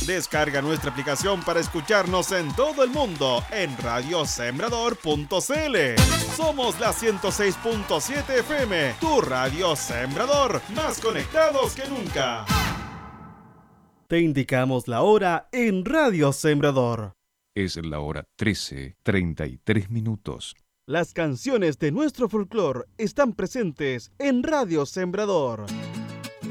Descarga nuestra aplicación para escucharnos en todo el mundo en radiosembrador.cl. Somos la 106.7 FM, tu radio Sembrador, más conectados que nunca. Te indicamos la hora en Radio Sembrador. Es la hora 13:33. Las canciones de nuestro folclore están presentes en Radio Sembrador.